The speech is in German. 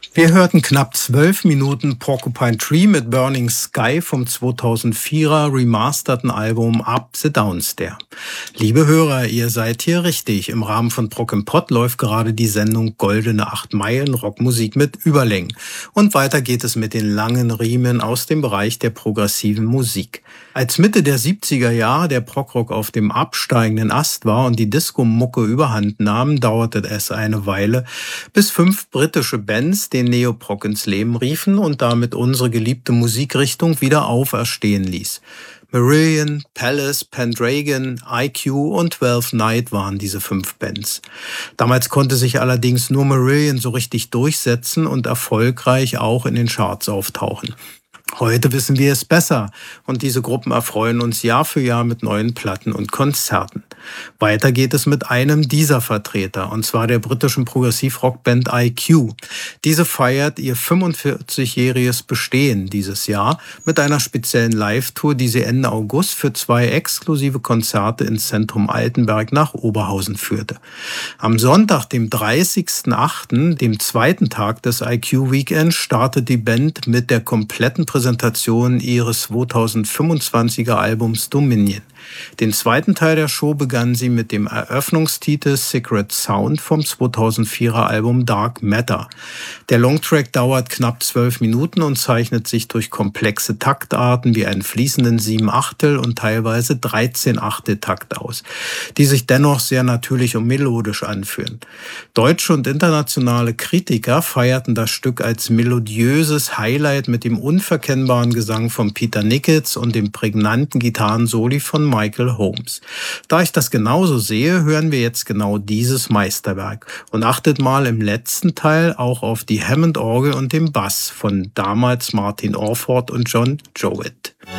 Wir hörten knapp 12 Minuten Porcupine Tree mit Burning Sky vom 2004er remasterten Album Up the Downstairs. Liebe Hörer, ihr seid hier richtig. Im Rahmen von Prog im Pott läuft gerade die Sendung Goldene 8 Meilen Rockmusik mit Überlängen. Und weiter geht es mit den langen Riemen aus dem Bereich der progressiven Musik. Als Mitte der 70er Jahre der Progrock auf dem absteigenden Ast war und die Disco-Mucke überhand nahm, dauerte es eine Weile, bis 5 britische Bands den Neoprog ins Leben riefen und damit unsere geliebte Musikrichtung wieder auferstehen ließ. Marillion, Palace, Pendragon, IQ und 12 Night waren diese 5 Bands. Damals konnte sich allerdings nur Marillion so richtig durchsetzen und erfolgreich auch in den Charts auftauchen. Heute wissen wir es besser und diese Gruppen erfreuen uns Jahr für Jahr mit neuen Platten und Konzerten. Weiter geht es mit einem dieser Vertreter, und zwar der britischen Progressivrockband IQ. Diese feiert ihr 45-jähriges Bestehen dieses Jahr mit einer speziellen Live-Tour, die sie Ende August für 2 exklusive Konzerte ins Zentrum Altenberg nach Oberhausen führte. Am Sonntag, dem 30.08., dem zweiten Tag des IQ Weekends, startet die Band mit der kompletten Präsentation ihres 2025er Albums Dominion. Den zweiten Teil der Show begann sie mit dem Eröffnungstitel Secret Sound vom 2004er Album Dark Matter. Der Longtrack dauert knapp 12 Minuten und zeichnet sich durch komplexe Taktarten wie einen fließenden 7/8 und teilweise 13/8 Takt aus, die sich dennoch sehr natürlich und melodisch anfühlen. Deutsche und internationale Kritiker feierten das Stück als melodiöses Highlight mit dem unverkennbaren Gesang von Peter Nichols und dem prägnanten Gitarrensoli von Michael Holmes. Da ich das genauso sehe, hören wir jetzt genau dieses Meisterwerk und achtet mal im letzten Teil auch auf die Hammond-Orgel und den Bass von damals Martin Orford und John Jowett.